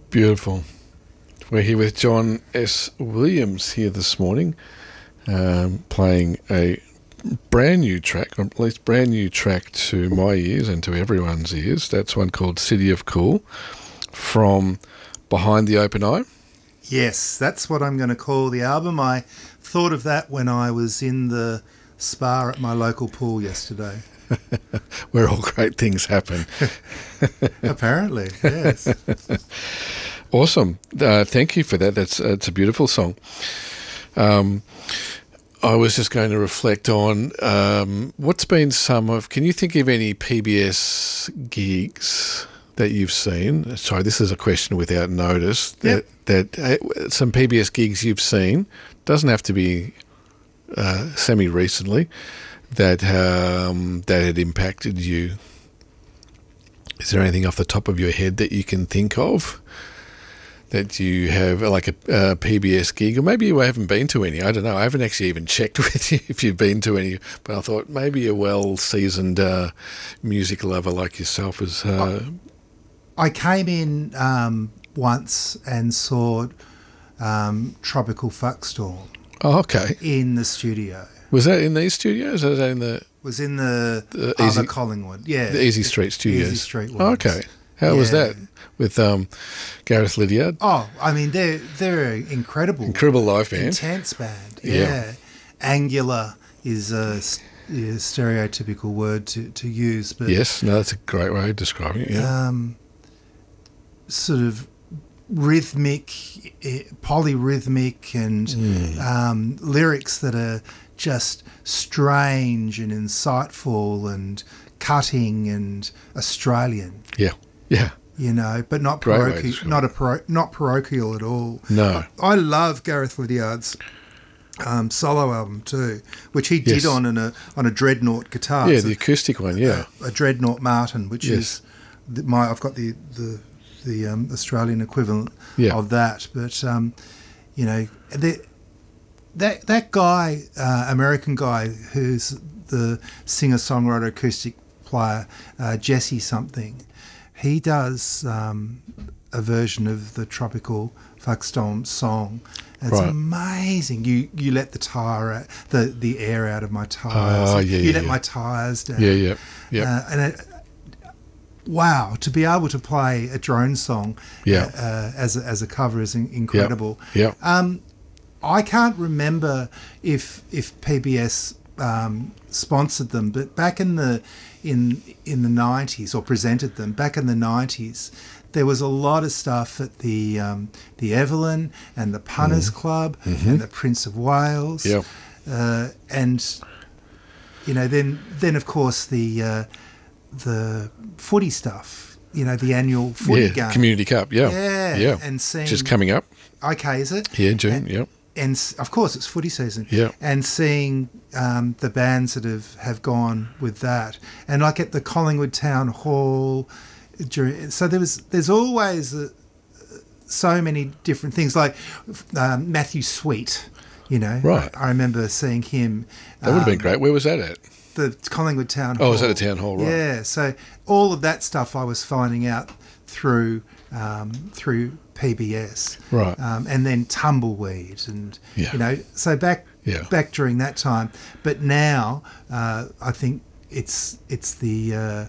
Beautiful. We're here with John S. Williams here this morning, playing a brand new track, or at least brand new track to my ears and to everyone's ears. That's one called City of Cool from Behind the Open Eye. Yes, that's what I'm going to call the album. I thought of that when I was in the spa at my local pool yesterday. Where all great things happen. Apparently, yes. Awesome. Thank you for that. It's a beautiful song. I was just going to reflect on what's been can you think of any PBS gigs that you've seen? Sorry, this is a question without notice. Yep. That some PBS gigs you've seen, doesn't have to be semi-recently, that had impacted you. Is there anything off the top of your head that you can think of that you have, like a PBS gig, or maybe you haven't been to any? I don't know. I haven't actually even checked with you if you've been to any, but I thought maybe a well-seasoned music lover like yourself has... I came in once and saw Tropical Fuckstorm. Oh, okay. In the studio. Was that in these studios, or was that in the... Was in the other Collingwood, yeah. The Easy Street Studios. Easy Street ones. Oh, okay. How was that with Gareth Lydiard? Oh, I mean, they're incredible. Incredible live band. Intense band, yeah. Angular is a stereotypical word to use. But yes, no, that's a great way of describing it, yeah. Sort of rhythmic, polyrhythmic, and lyrics that are just strange and insightful and cutting and Australian. Yeah, yeah. You know, but not parochial, not parochial at all. No. I love Gareth Lydiard's solo album too, which he did on a Dreadnought guitar. Yeah, the acoustic one, yeah. A Dreadnought Martin, which is I've got the Australian equivalent of that. But you know, that guy, American guy, who's the singer-songwriter acoustic player, Jesse something, he does a version of the Tropical Fuckstorm song. It's amazing. You let the tire out, the air out of my tires. Oh, you let my tires down. Yeah. And wow, to be able to play a drone song as a cover is incredible. Yeah. I can't remember if PBS sponsored them, but back in the 90s, or presented them back in the 90s, there was a lot of stuff at the Evelyn and the Punters Club and the Prince of Wales, and you know, then of course the footy stuff, you know, the annual footy game, Community Cup, yeah, and seeing just coming up. Okay, is it? Yeah, June, And of course it's footy season. Yeah. And seeing the bands that have gone with that, and like at the Collingwood Town Hall, so there's always so many different things, like Matthew Sweet, you know. Right. I remember seeing him. That would have been great. Where was that at? The Collingwood Town Hall. Oh, was that a town hall? Right. Yeah. So all of that stuff I was finding out through PBS, right? And then Tumbleweed, and you know, so back during that time. But now I think it's the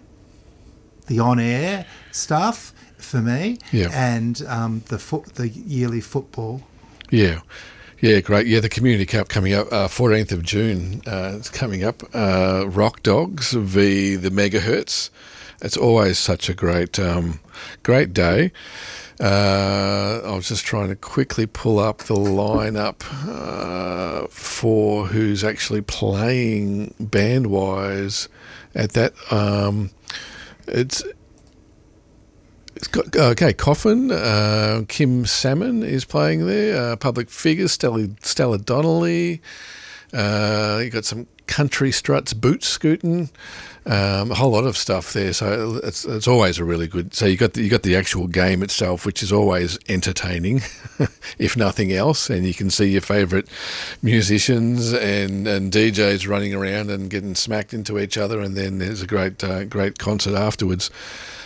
on-air stuff for me, and the yearly football. Yeah, great. Yeah, the Community Cup coming up, 14th of June. It's coming up. Rock Dogs v the Megahertz. It's always such a great day. I was just trying to quickly pull up the lineup for who's actually playing band-wise at that. It's got Coffin. Kim Salmon is playing there. Public Figures, Stella Donnelly. You got some Country Struts, Boot Scootin', a whole lot of stuff there. So it's always a really good. So you got the actual game itself, which is always entertaining, if nothing else. And you can see your favourite musicians and DJs running around and getting smacked into each other. And then there's a great concert afterwards.